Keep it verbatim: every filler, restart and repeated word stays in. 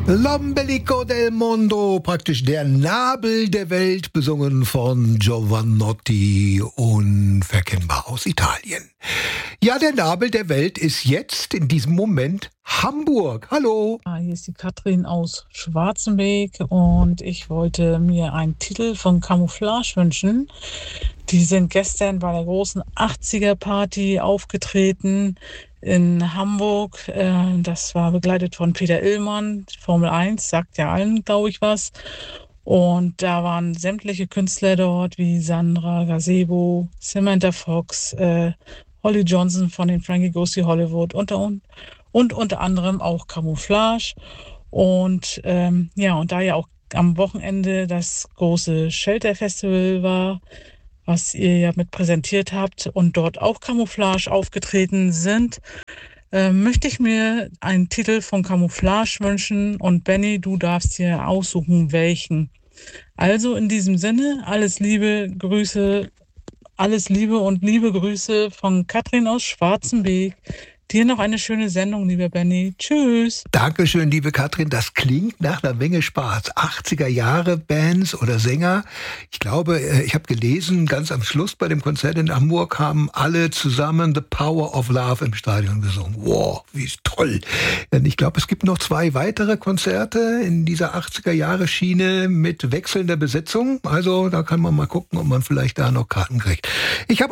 L'Ombelico del Mondo, praktisch der Nabel der Welt, besungen von Jovanotti, unverkennbar aus Italien. Ja, der Nabel der Welt ist jetzt in diesem Moment Hamburg. Hallo. Ah, hier ist die Katrin aus Schwarzenberg und ich wollte mir einen Titel von Camouflage wünschen. Die sind gestern bei der großen achtziger-Party aufgetreten in Hamburg. Äh, Das war begleitet von Peter Illmann. Formel eins sagt ja allen, glaube ich, was. Und da waren sämtliche Künstler dort, wie Sandra Gazebo, Samantha Fox, äh, Holly Johnson von den Frankie Goes to Hollywood und, und, und unter anderem auch Camouflage. Und ähm, ja, und da ja auch am Wochenende das große Shelter Festival war, was ihr ja mit präsentiert habt und dort auch Camouflage aufgetreten sind, äh, möchte ich mir einen Titel von Camouflage wünschen und Benny, du darfst hier aussuchen, welchen. Also in diesem Sinne, alles Liebe, Grüße, alles Liebe und liebe Grüße von Katrin aus Schwarzenberg. Dir noch eine schöne Sendung, lieber Benny. Tschüss. Dankeschön, liebe Katrin. Das klingt nach einer Menge Spaß. achtziger Jahre Bands oder Sänger. Ich glaube, ich habe gelesen, ganz am Schluss bei dem Konzert in Hamburg haben alle zusammen The Power of Love im Stadion gesungen. Wow, wie toll. Ich glaube, es gibt noch zwei weitere Konzerte in dieser achtziger Jahre Schiene mit wechselnder Besetzung. Also da kann man mal gucken, ob man vielleicht da noch Karten kriegt. Ich habe